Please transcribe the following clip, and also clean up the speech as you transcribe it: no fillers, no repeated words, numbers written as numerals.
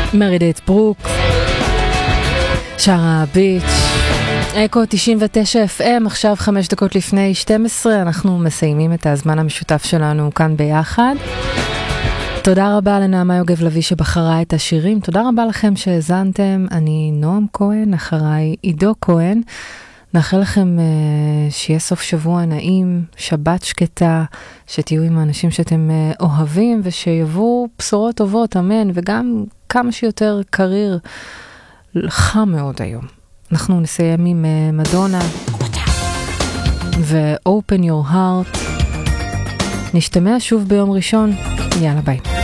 מרידית ברוקס, שרה ביץ', אקו 99 FM, עכשיו 5 דקות לפני 12, אנחנו מסיימים את הזמן המשותף שלנו כאן ביחד. תודה רבה לנעמה יוגב לוי שבחרה את השירים, תודה רבה לכם שהזנתם, אני נועם כהן, אחריי עידו כהן, נאחל לכם שיהיה סוף שבוע נעים, שבת שקטה, שתהיו עם האנשים שאתם אוהבים, ושיבואו בשורות טובות, אמן, וגם כמה שיותר קריר, חם מאוד היום. אנחנו נסיים עם מדונה, ו-Open Your Heart, נשתמע שוב ביום ראשון, יאללה ביי.